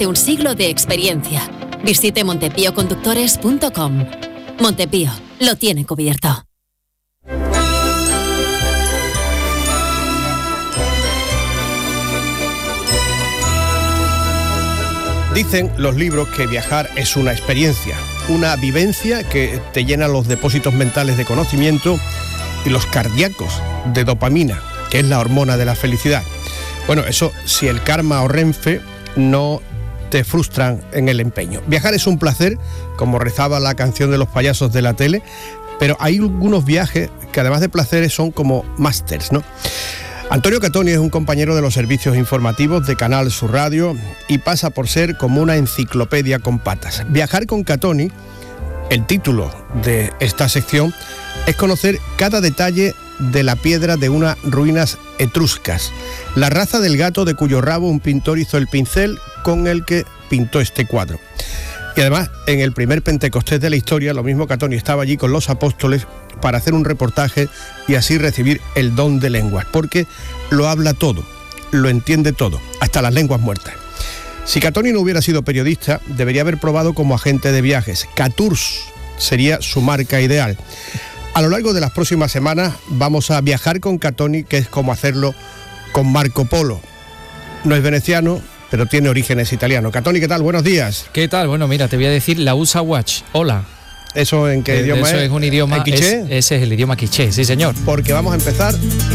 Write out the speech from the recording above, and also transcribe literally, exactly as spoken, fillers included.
de un siglo de experiencia. Visite montepío conductores punto com. Montepío, lo tiene cubierto. Dicen los libros que viajar es una experiencia, una vivencia que te llena los depósitos mentales de conocimiento y los cardíacos de dopamina, que es la hormona de la felicidad. Bueno, eso si el karma o Renfe no te frustran en el empeño. Viajar es un placer, como rezaba la canción de los payasos de la tele, pero hay algunos viajes que además de placeres son como másters, ¿no? Antonio Catoni es un compañero de los servicios informativos de Canal Sur Radio y pasa por ser como una enciclopedia con patas. Viajar con Catoni, el título de esta sección, es conocer cada detalle de la piedra de unas ruinas etruscas, la raza del gato de cuyo rabo un pintor hizo el pincel con el que pintó este cuadro. Y además, en el primer Pentecostés de la historia, lo mismo Catoni estaba allí con los apóstoles para hacer un reportaje y así recibir el don de lenguas, porque lo habla todo, lo entiende todo, hasta las lenguas muertas. Si Catoni no hubiera sido periodista, debería haber probado como agente de viajes. Catours sería su marca ideal. A lo largo de las próximas semanas vamos a viajar con Catoni, que es como hacerlo con Marco Polo. No es veneciano, pero tiene orígenes italianos. Catoni, ¿qué tal? Buenos días. ¿Qué tal? Bueno, mira, te voy a decir la U S A Watch. Hola. ¿Eso en qué Eh, idioma eso es? es un idioma... ¿En quiché? Es, ese es el idioma quiché, sí señor. Porque vamos a empezar...